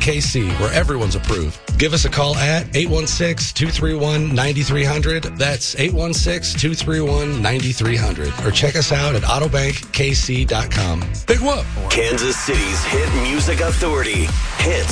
KC, where everyone's approved. Give us a call at 816-231-9300. That's 816-231-9300. Or check us out at autobankkc.com. Big whoop. Kansas City's hit music authority. Hits